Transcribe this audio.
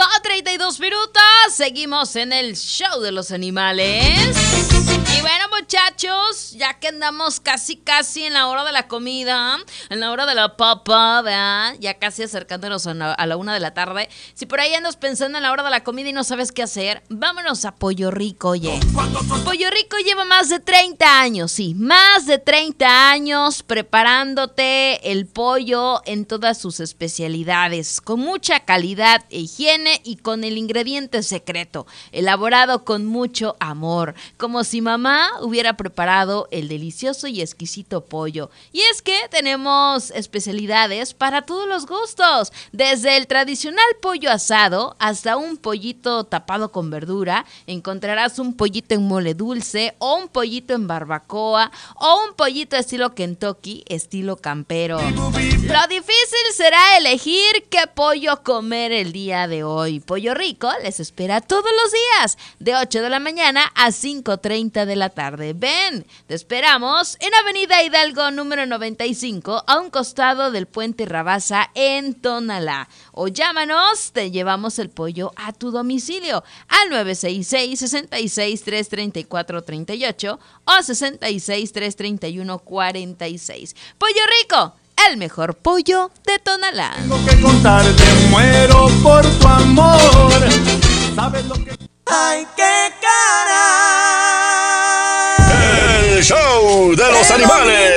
8:32. Seguimos en el show de los animales. Y bueno, muchachos, ya que andamos casi en la hora de la comida, en la hora de la papa, ¿verdad? Ya casi acercándonos a la 1 de la tarde. Si por ahí andas pensando en la hora de la comida y no sabes qué hacer, vámonos a Pollo Rico, oye. Pollo Rico lleva más de 30 años, sí, más de 30 años preparándote el pollo en todas sus especialidades, con mucha calidad e higiene y con el ingrediente secreto, elaborado con mucho amor, como si mamá hubiera preparado el delicioso y exquisito pollo. Y es que tenemos especialidades para todos los gustos, desde el tradicional pollo asado hasta un pollito tapado con verdura. Encontrarás un pollito en mole dulce o un pollito en barbacoa o un pollito estilo Kentucky, estilo campero. Lo difícil será elegir qué pollo comer el día de hoy. Pollo Rico les espera todos los días de 8 de la mañana a 5:30 de la tarde. Ven, te esperamos en Avenida Hidalgo número 95, a un costado del Puente Rabasa en Tonalá. O llámanos, te llevamos el pollo a tu domicilio al 966-66-334-38 o 66-331-46. Pollo Rico, el mejor pollo de Tonalá. Tengo que contarte, muero por tu amor. ¿Sabes lo que...? ¡Ay, qué cara! El show de los animales.